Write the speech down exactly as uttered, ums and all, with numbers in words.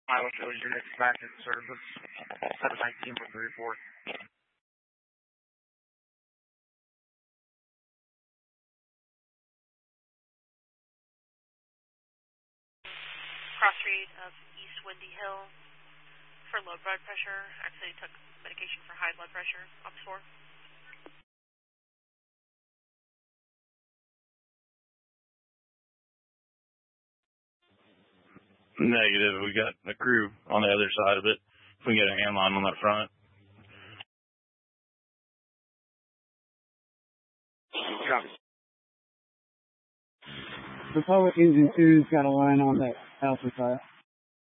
I will show you next back in service. seven nineteen one three four. Cross read of East Windy Hill for low blood pressure. Actually took medication for high blood pressure. Ops four. Negative. We got a crew on the other side of it. If we can get a hand line on that front. Copy. The public engine two's got a line on that alpha side.